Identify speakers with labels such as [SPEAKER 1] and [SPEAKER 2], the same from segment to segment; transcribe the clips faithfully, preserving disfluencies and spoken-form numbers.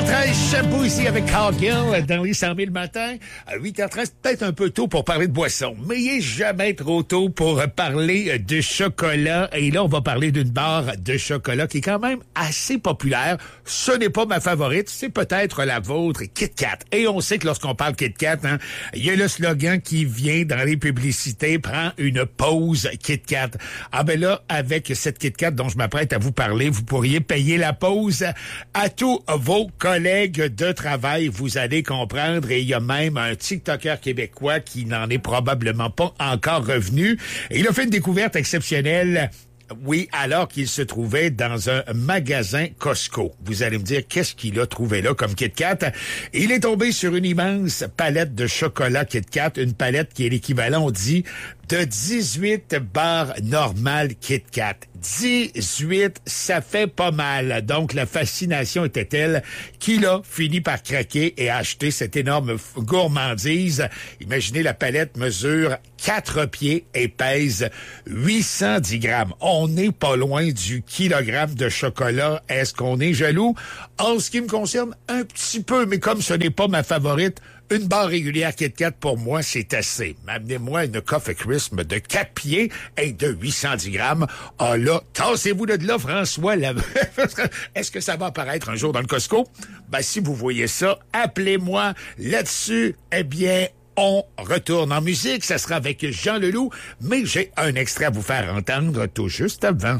[SPEAKER 1] treize, Chabou ici avec Cargill dans les cent mille matins. À huit heures treize, peut-être un peu tôt pour parler de boisson, mais il est jamais trop tôt pour parler de chocolat. Et là, on va parler d'une barre de chocolat qui est quand même assez populaire. Ce n'est pas ma favorite, c'est peut-être la vôtre, Kit Kat. Et on sait que lorsqu'on parle Kit Kat, hein, il y a le slogan qui vient dans les publicités, prends une pause Kit Kat. Ah ben là, avec cette Kit Kat dont je m'apprête à vous parler, vous pourriez payer la pause à tous vos collègues de travail, vous allez comprendre. Et il y a même un TikToker québécois qui n'en est probablement pas encore revenu. Et il a fait une découverte exceptionnelle. Oui, alors qu'il se trouvait dans un magasin Costco. Vous allez me dire, qu'est-ce qu'il a trouvé là comme Kit Kat? Il est tombé sur une immense palette de chocolat Kit Kat, une palette qui est l'équivalent, on dit, de dix-huit barres normales Kit Kat. dix-huit, ça fait pas mal. Donc, la fascination était telle qu'il a fini par craquer et acheter cette énorme gourmandise. Imaginez, la palette mesure quatre pieds et pèse huit cent dix grammes. On n'est pas loin du kilogramme de chocolat. Est-ce qu'on est jaloux? En ce qui me concerne, un petit peu, mais comme ce n'est pas ma favorite, une barre régulière Kit Kat, pour moi, c'est assez. Amenez-moi une Coffee Crisp de quatre pieds et de huit cent dix grammes. Ah là, tassez-vous de là, François. La... Est-ce que ça va apparaître un jour dans le Costco? Ben, si vous voyez ça, appelez-moi là-dessus. Eh bien, on retourne en musique. Ça sera avec Jean Leloup, mais j'ai un extrait à vous faire entendre tout juste avant.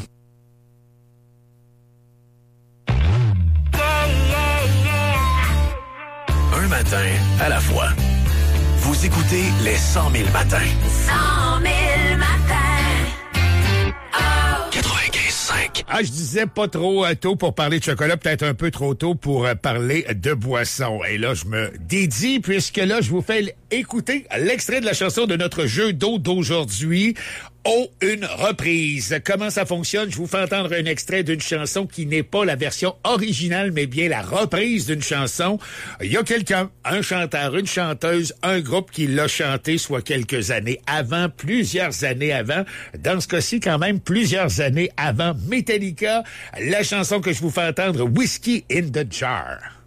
[SPEAKER 2] Un matin à la fois. Vous écoutez les cent mille matins.
[SPEAKER 3] cent mille matins. Oh.
[SPEAKER 2] quatre-vingt-quinze cinq.
[SPEAKER 1] Ah, je disais pas trop euh, tôt pour parler de chocolat, peut-être un peu trop tôt pour euh, parler de boisson. Et là, je me dédie, puisque là, je vous fais écouter l'extrait de la chanson de notre jeu d'eau d'aujourd'hui. Oh, une reprise. Comment ça fonctionne? Je vous fais entendre un extrait d'une chanson qui n'est pas la version originale, mais bien la reprise d'une chanson. Il y a quelqu'un, un chanteur, une chanteuse, un groupe qui l'a chanté soit quelques années avant, plusieurs années avant. Dans ce cas-ci, quand même, plusieurs années avant Metallica. La chanson que je vous fais entendre, Whiskey in the Jar.